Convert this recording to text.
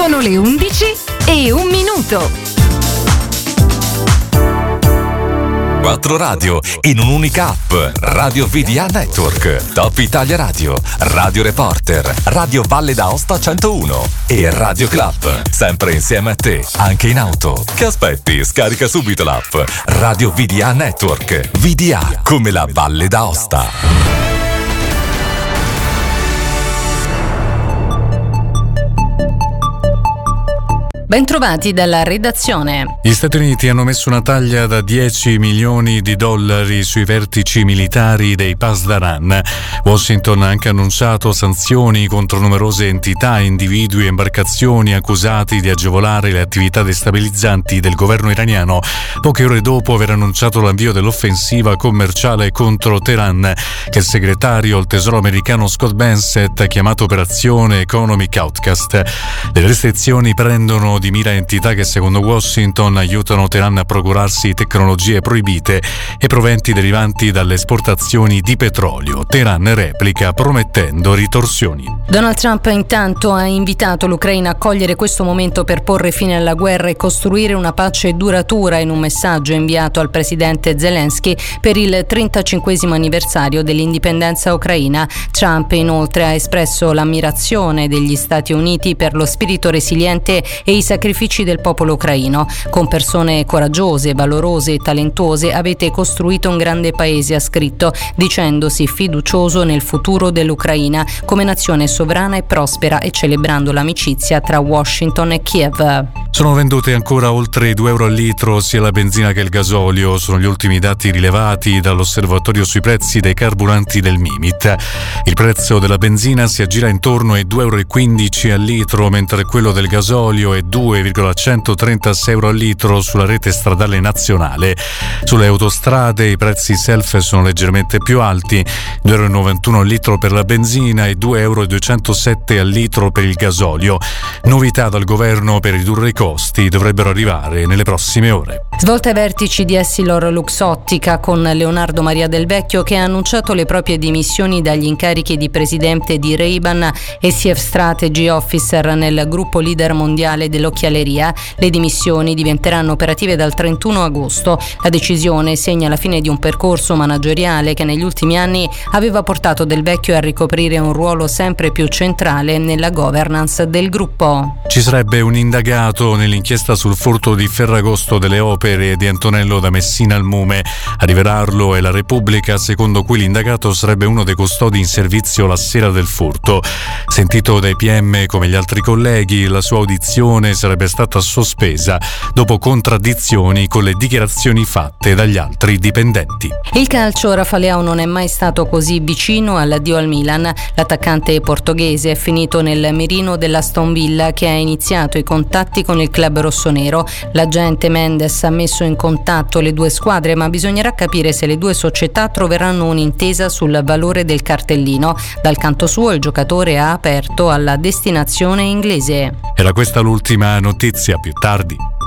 Sono le 11:01. 4 radio in un'unica app. Radio VDA Network, Top Italia Radio, Radio Reporter, Radio Valle d'Aosta 101 e Radio Club. Sempre insieme a te, anche in auto. Che aspetti? Scarica subito l'app. Radio VDA Network. VDA come la Valle d'Aosta. Bentrovati dalla redazione. Gli Stati Uniti hanno messo una taglia da $10 milioni sui vertici militari dei Pasdaran. Washington ha anche annunciato sanzioni contro numerose entità, individui e imbarcazioni accusati di agevolare le attività destabilizzanti del governo iraniano, poche ore dopo aver annunciato l'avvio dell'offensiva commerciale contro Teheran, che il segretario al Tesoro americano Scott Bessent ha chiamato Operazione Economic Outcast. Le restrizioni prendono di mira entità che secondo Washington aiutano Teheran a procurarsi tecnologie proibite e proventi derivanti dalle esportazioni di petrolio. Teheran replica promettendo ritorsioni. Donald Trump intanto ha invitato l'Ucraina a cogliere questo momento per porre fine alla guerra e costruire una pace duratura in un messaggio inviato al presidente Zelensky per il 35° anniversario dell'indipendenza ucraina. Trump inoltre ha espresso l'ammirazione degli Stati Uniti per lo spirito resiliente e i sacrifici del popolo ucraino. Con persone coraggiose, valorose e talentuose avete costruito un grande paese, ha scritto, dicendosi fiducioso nel futuro dell'Ucraina come nazione sovrana e prospera e celebrando l'amicizia tra Washington e Kiev. Sono vendute ancora oltre €2 al litro sia la benzina che il gasolio, sono gli ultimi dati rilevati dall'osservatorio sui prezzi dei carburanti del Mimit. Il prezzo della benzina si aggira intorno ai €2,15 al litro, mentre quello del gasolio è €2,136 al litro sulla rete stradale nazionale. Sulle autostrade i prezzi self sono leggermente più alti, €2,91 al litro per la benzina e €2,207 al litro per il gasolio. Novità dal governo per ridurre i costi dovrebbero arrivare nelle prossime ore. Svolta ai vertici di EssilorLuxottica con Leonardo Maria Del Vecchio, che ha annunciato le proprie dimissioni dagli incarichi di presidente di Ray-Ban e Chief Strategy Officer nel gruppo leader mondiale dell'occhialeria. Le dimissioni diventeranno operative dal 31 agosto. La decisione segna la fine di un percorso manageriale che negli ultimi anni aveva portato Del Vecchio a ricoprire un ruolo sempre più centrale nella governance del gruppo. Ci sarebbe un indagato nell'inchiesta sul furto di Ferragosto delle opere di Antonello da Messina al Mume. A rivelarlo è la Repubblica, secondo cui l'indagato sarebbe uno dei custodi in servizio la sera del furto. Sentito dai PM come gli altri colleghi, la sua audizione sarebbe stata sospesa dopo contraddizioni con le dichiarazioni fatte dagli altri dipendenti. Il calcio, Rafa Leao non è mai stato così vicino all'addio al Milan. L'attaccante portoghese è finito nel mirino dell'Aston Villa, che ha iniziato i contatti con il club rossonero. L'agente Mendes ha messo in contatto le due squadre, ma bisognerà capire se le due società troveranno un'intesa sul valore del cartellino. Dal canto suo il giocatore ha aperto alla destinazione inglese. Era questa l'ultima notizia, più tardi.